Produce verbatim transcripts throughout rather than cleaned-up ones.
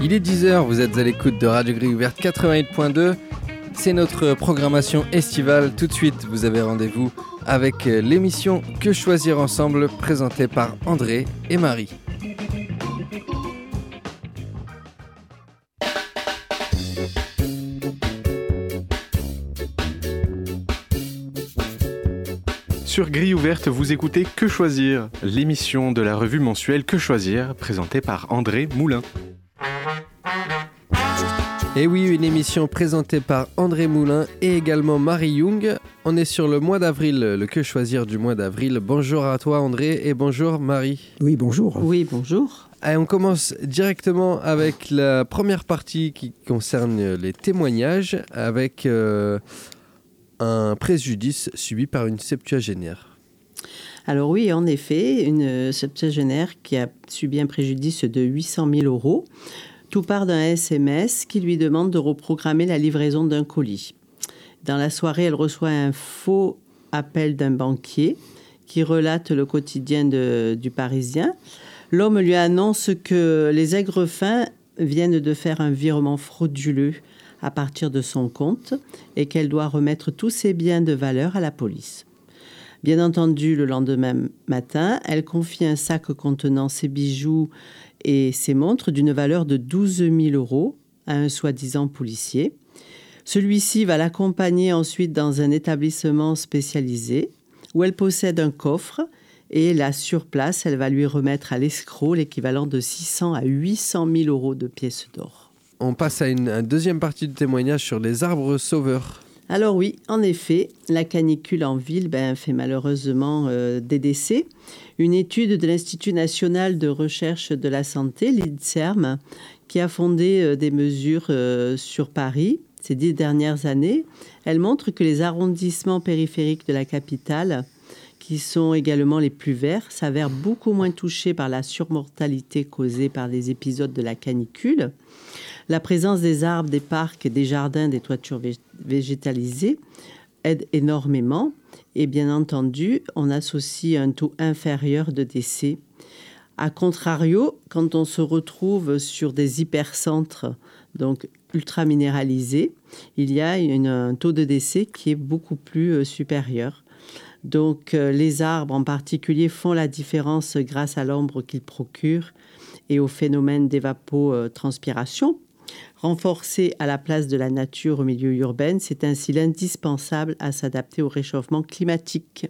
Il est dix heures, vous êtes à l'écoute de Radio Grille Ouverte quatre-vingt-huit point deux. C'est notre programmation estivale. Tout de suite, vous avez rendez-vous avec l'émission Que choisir ensemble, présentée par André et Marie. Sur Grille Ouverte, vous écoutez Que choisir, l'émission de la revue mensuelle Que choisir, présentée par André Moulin. Et oui, une émission présentée par André Moulin et également Marie Young. On est sur le mois d'avril, le Que choisir du mois d'avril. Bonjour à toi André et bonjour Marie. Oui, bonjour. Oui, bonjour. Allez, on commence directement avec la première partie qui concerne les témoignages avec euh, un préjudice subi par une septuagénaire. Alors oui, en effet, une septuagénaire qui a subi un préjudice de huit cent mille euros. Tout part d'un S M S qui lui demande de reprogrammer la livraison d'un colis. Dans la soirée, elle reçoit un faux appel d'un banquier qui relate le quotidien de, du Parisien. L'homme lui annonce que les Aigrefins viennent de faire un virement frauduleux à partir de son compte et qu'elle doit remettre tous ses biens de valeur à la police. Bien entendu, le lendemain matin, elle confie un sac contenant ses bijoux et ses montres d'une valeur de douze mille euros à un soi-disant policier. Celui-ci va l'accompagner ensuite dans un établissement spécialisé où elle possède un coffre et là, sur place, elle va lui remettre à l'escroc l'équivalent de six cents à huit cent mille euros de pièces d'or. On passe à une, une deuxième partie du témoignage sur les arbres sauveurs. Alors oui, en effet, la canicule en ville ben, fait malheureusement euh, des décès. Une étude de l'Institut national de recherche de la santé, l'INSERM, qui a fondé euh, des mesures euh, sur Paris ces dix dernières années, elle montre que les arrondissements périphériques de la capitale, qui sont également les plus verts, s'avèrent beaucoup moins touchés par la surmortalité causée par les épisodes de la canicule. La présence des arbres, des parcs, des jardins, des toitures végétalisées aide énormément. Et bien entendu, on associe un taux inférieur de décès. A contrario, quand on se retrouve sur des hypercentres, donc ultra minéralisés, il y a une, un taux de décès qui est beaucoup plus euh, supérieur. Donc euh, les arbres en particulier font la différence grâce à l'ombre qu'ils procurent et au phénomène d'évapotranspiration. Renforcé à la place de la nature au milieu urbain, c'est ainsi l'indispensable à s'adapter au réchauffement climatique.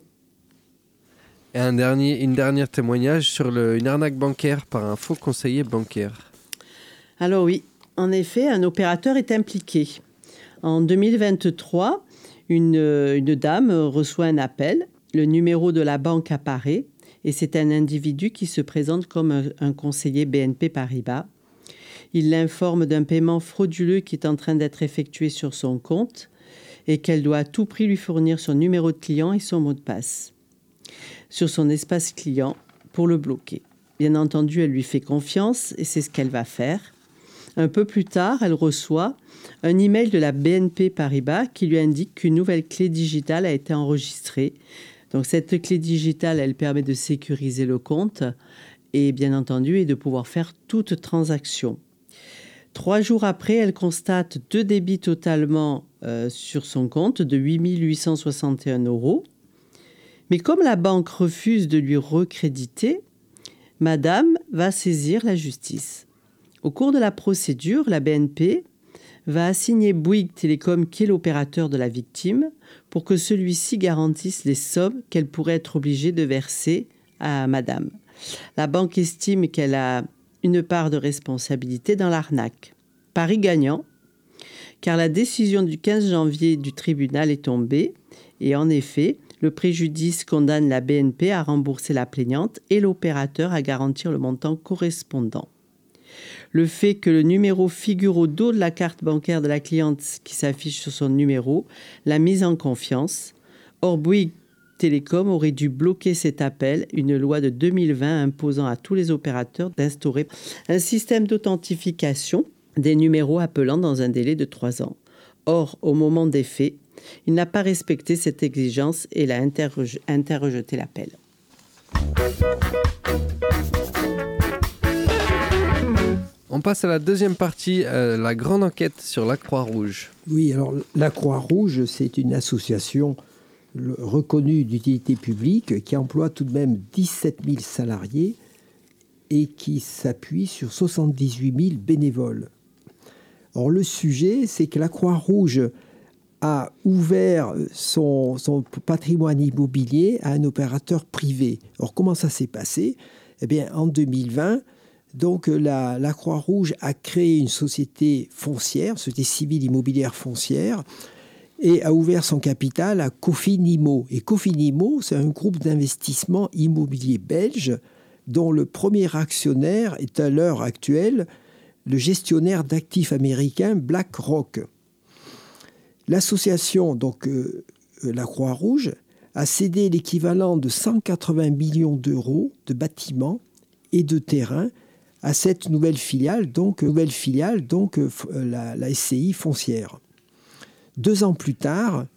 Et un dernier, une dernière témoignage sur le, une arnaque bancaire par un faux conseiller bancaire. Alors oui, en effet, un opérateur est impliqué. En deux mille vingt-trois, une, une dame reçoit un appel, le numéro de la banque apparaît et c'est un individu qui se présente comme un, un conseiller B N P Paribas. Il l'informe d'un paiement frauduleux qui est en train d'être effectué sur son compte et qu'elle doit à tout prix lui fournir son numéro de client et son mot de passe sur son espace client pour le bloquer. Bien entendu, elle lui fait confiance et c'est ce qu'elle va faire. Un peu plus tard, elle reçoit un email de la B N P Paribas qui lui indique qu'une nouvelle clé digitale a été enregistrée. Donc cette clé digitale, elle permet de sécuriser le compte et bien entendu et de pouvoir faire toute transaction. Trois jours après, elle constate deux débits totalement euh, sur son compte de huit mille huit cent soixante et un euros. Mais comme la banque refuse de lui recréditer, Madame va saisir la justice. Au cours de la procédure, la B N P va assigner Bouygues Télécom, qui est l'opérateur de la victime, pour que celui-ci garantisse les sommes qu'elle pourrait être obligée de verser à Madame. La banque estime qu'elle a une part de responsabilité dans l'arnaque. Pari gagnant, car la décision du quinze janvier du tribunal est tombée et en effet, le préjudice condamne la B N P à rembourser la plaignante et l'opérateur à garantir le montant correspondant. Le fait que le numéro figure au dos de la carte bancaire de la cliente qui s'affiche sur son numéro l'a mise en confiance. Or, Bouygues Télécom aurait dû bloquer cet appel, une loi de deux mille vingt imposant à tous les opérateurs d'instaurer un système d'authentification des numéros appelant dans un délai de trois ans. Or, au moment des faits, il n'a pas respecté cette exigence et il a interre- interrejeté l'appel. On passe à la deuxième partie, euh, la grande enquête sur la Croix-Rouge. Oui, alors la Croix-Rouge, c'est une association reconnue d'utilité publique qui emploie tout de même dix-sept mille salariés et qui s'appuie sur soixante-dix-huit mille bénévoles. Or, le sujet, c'est que la Croix-Rouge a ouvert son, son patrimoine immobilier à un opérateur privé. Or, comment ça s'est passé ? Eh bien, en deux mille vingt, donc, la, la Croix-Rouge a créé une société foncière, société civile immobilière foncière, et a ouvert son capital à Cofinimo. Et Cofinimo, c'est un groupe d'investissement immobilier belge dont le premier actionnaire est à l'heure actuelle le gestionnaire d'actifs américain BlackRock. L'association, donc euh, la Croix-Rouge, a cédé l'équivalent de cent quatre-vingts millions d'euros de bâtiments et de terrains à cette nouvelle filiale, donc, nouvelle filiale, donc euh, la, la S C I foncière. Deux ans plus tard,